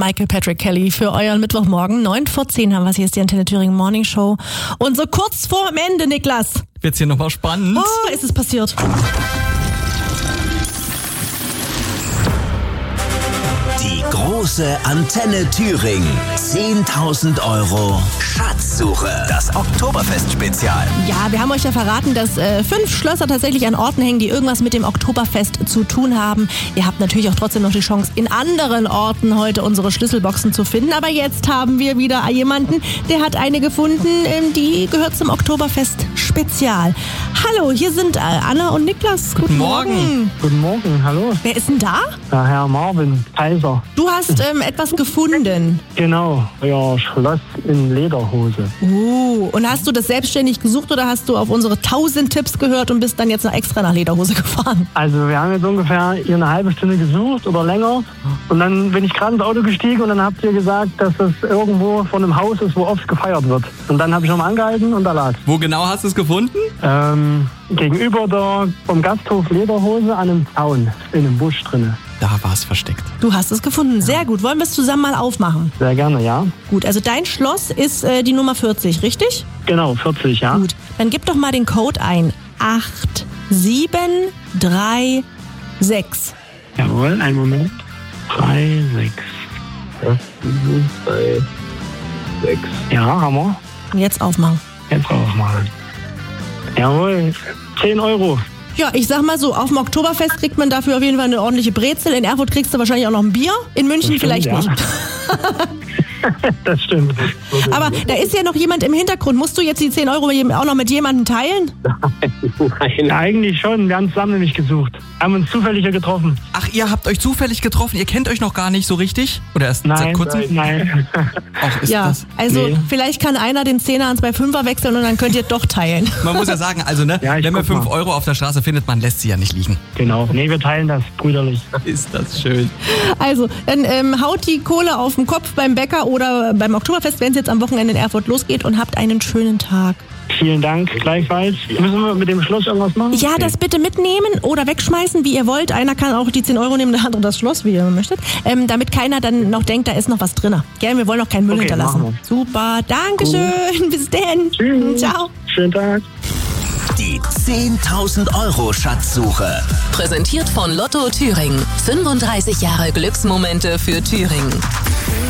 Michael Patrick Kelly für euren Mittwochmorgen. 9:10 haben wir. Hier ist die Antenne Thüringen Morning Show. Und so kurz vor dem Ende, Niklas. Wird's hier nochmal spannend? Oh, ist es passiert. Die große Antenne Thüringen. 10.000 € Schatzsuche. Das Oktoberfest-Spezial. Ja, wir haben euch ja verraten, dass 5 Schlösser tatsächlich an Orten hängen, die irgendwas mit dem Oktoberfest zu tun haben. Ihr habt natürlich auch trotzdem noch die Chance, in anderen Orten heute unsere Schlüsselboxen zu finden. Aber jetzt haben wir wieder jemanden, der hat eine gefunden, die gehört zum Oktoberfest-Spezial. Hallo, hier sind Anna und Niklas. Guten Morgen. Guten Morgen, hallo. Wer ist denn da? Ja, Herr Marvin Kaiser. Du hast etwas gefunden. Genau, euer Schloss in Lederhose. Und hast du das selbstständig gesucht oder hast du auf unsere 1000 Tipps gehört und bist dann jetzt noch extra nach Lederhose gefahren? Also wir haben jetzt ungefähr hier eine halbe Stunde gesucht oder länger. Und dann bin ich gerade ins Auto gestiegen und dann habt ihr gesagt, dass das irgendwo vor einem Haus ist, wo oft gefeiert wird. Und dann habe ich nochmal angehalten und da lag. Wo genau hast du es gefunden? Gegenüber vom Gasthof Lederhose an einem Zaun, in einem Busch drinne. Da war es versteckt. Du hast es gefunden. Sehr gut. Wollen wir es zusammen mal aufmachen? Sehr gerne, ja. Gut, also dein Schloss ist die Nummer 40, richtig? Genau, 40, ja. Gut, dann gib doch mal den Code ein. 8736. Jawohl, einen Moment. 3, 6. 3, 6. Ja, haben wir. Und jetzt aufmachen. Jetzt aufmachen. Jawohl, 10 €. Ja, ich sag mal so, auf dem Oktoberfest kriegt man dafür auf jeden Fall eine ordentliche Brezel. In Erfurt kriegst du wahrscheinlich auch noch ein Bier. In München vielleicht ja. nicht. Das stimmt. Aber da ist ja noch jemand im Hintergrund. Musst du jetzt die 10 € auch noch mit jemandem teilen? Nein, eigentlich schon. Wir haben zusammen nämlich gesucht. Haben uns zufällig hier getroffen. Ach, ihr habt euch zufällig getroffen? Ihr kennt euch noch gar nicht so richtig? Oder erst seit kurzem? Nein. Ach, ist Ja, das? also Nee. vielleicht kann einer den 10er ans 2,5er wechseln und dann könnt ihr doch teilen. Man muss ja sagen, also ne, Ja, ich wenn man guck 5 mal. € auf der Straße findet, man lässt sie ja nicht liegen. Genau. Nee, wir teilen das brüderlich. Ist das schön. Also, dann haut die Kohle auf den Kopf beim Bäcker oder beim Oktoberfest, wenn es jetzt am Wochenende in Erfurt losgeht, und habt einen schönen Tag. Vielen Dank, gleichfalls. Müssen wir mit dem Schloss irgendwas machen? Ja, das bitte mitnehmen oder wegschmeißen, wie ihr wollt. Einer kann auch die 10 € nehmen, der andere das Schloss, wie ihr möchtet. Damit keiner dann noch denkt, da ist noch was drin. Gell, wir wollen noch keinen Müll Okay, hinterlassen. machen Super, Dankeschön. Bis denn. Tschüss. Ciao. Schönen Tag. Die 10.000 € Schatzsuche. Präsentiert von Lotto Thüringen. 35 Jahre Glücksmomente für Thüringen.